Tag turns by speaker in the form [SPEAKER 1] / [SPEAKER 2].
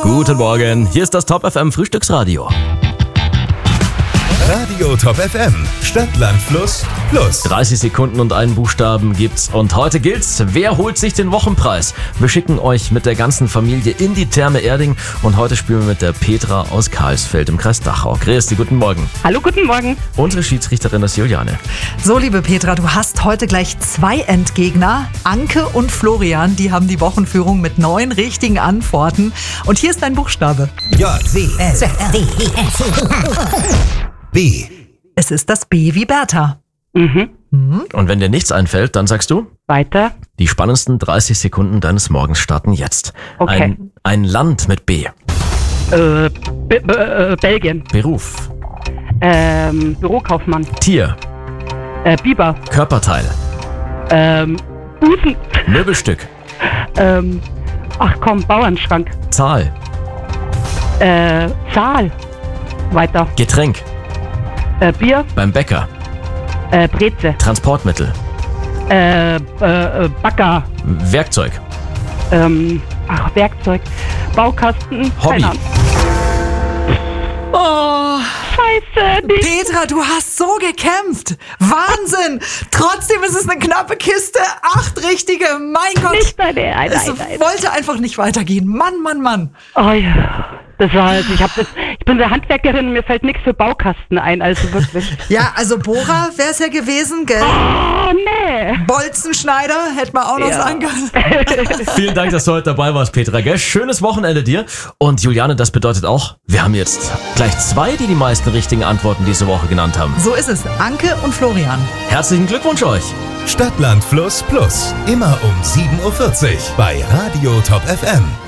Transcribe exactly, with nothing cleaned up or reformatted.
[SPEAKER 1] Guten Morgen, hier ist das Top F M Frühstücksradio.
[SPEAKER 2] Radio Top F M, Stadt, Land, Fluss, Plus.
[SPEAKER 1] dreißig Sekunden und einen Buchstaben gibt's und heute gilt's. Wer holt sich den Wochenpreis? Wir schicken euch mit der ganzen Familie in die Therme Erding und heute spielen wir mit der Petra aus Karlsfeld im Kreis Dachau. Grüß dich, guten Morgen.
[SPEAKER 3] Hallo, guten Morgen.
[SPEAKER 1] Unsere Schiedsrichterin ist Juliane.
[SPEAKER 4] So, liebe Petra, du hast heute gleich zwei Endgegner. Anke und Florian, die haben die Wochenführung mit neun richtigen Antworten. Und hier ist dein Buchstabe.
[SPEAKER 2] J, C, S, D, E, F, B.
[SPEAKER 4] Es ist das B wie Bertha.
[SPEAKER 3] Mhm.
[SPEAKER 1] Und wenn dir nichts einfällt, dann sagst du,
[SPEAKER 3] Weiter.
[SPEAKER 1] die spannendsten dreißig Sekunden deines Morgens starten jetzt.
[SPEAKER 3] Okay.
[SPEAKER 1] Ein, ein Land mit B.
[SPEAKER 3] Äh, B B äh, Belgien.
[SPEAKER 1] Beruf.
[SPEAKER 3] Ähm, Bürokaufmann.
[SPEAKER 1] Tier.
[SPEAKER 3] Äh, Biber.
[SPEAKER 1] Körperteil.
[SPEAKER 3] Ähm, Busen.
[SPEAKER 1] Möbelstück.
[SPEAKER 3] Ähm, ach komm, Bauernschrank.
[SPEAKER 1] Zahl.
[SPEAKER 3] Äh, Zahl. Weiter.
[SPEAKER 1] Getränk.
[SPEAKER 3] Äh, Bier.
[SPEAKER 1] Beim Bäcker.
[SPEAKER 3] Äh, Breze.
[SPEAKER 1] Transportmittel.
[SPEAKER 3] Äh, äh, äh, Bagger.
[SPEAKER 1] Werkzeug.
[SPEAKER 3] Ähm, ach, Werkzeug. Baukasten.
[SPEAKER 1] Hobby.
[SPEAKER 3] Keine Ahnung.
[SPEAKER 4] Oh,
[SPEAKER 3] Scheiße, nicht.
[SPEAKER 4] Petra, du hast so gekämpft. Wahnsinn. Trotzdem ist es eine knappe Kiste. Acht richtige. Mein Gott.
[SPEAKER 3] Nicht deine, nein,
[SPEAKER 4] Es
[SPEAKER 3] nein, nein.
[SPEAKER 4] wollte einfach nicht weitergehen. Mann, Mann, Mann.
[SPEAKER 3] Oh ja. Das war halt, ich hab das, ich bin eine Handwerkerin, mir fällt nichts für Baukasten ein, also wirklich.
[SPEAKER 4] Ja, also Bohrer wäre es ja gewesen, gell?
[SPEAKER 3] Oh, nee.
[SPEAKER 4] Bolzenschneider hätte man auch noch
[SPEAKER 3] Ja.
[SPEAKER 4] sagen können.
[SPEAKER 1] Vielen Dank, dass du heute dabei warst, Petra. Gell? Schönes Wochenende dir. Und Juliane, das bedeutet auch, wir haben jetzt gleich zwei, die die meisten richtigen Antworten diese Woche genannt haben.
[SPEAKER 4] So ist es. Anke und Florian.
[SPEAKER 1] Herzlichen Glückwunsch euch.
[SPEAKER 2] Stadt, Land, Fluss, Plus. Immer um sieben Uhr vierzig bei Radio Top F M.